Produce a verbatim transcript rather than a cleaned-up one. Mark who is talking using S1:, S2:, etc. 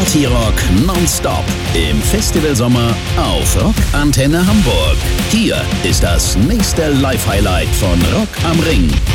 S1: Party Rock nonstop im Festivalsommer auf Rock Antenne Hamburg. Hier ist das nächste Live-Highlight von Rock am Ring.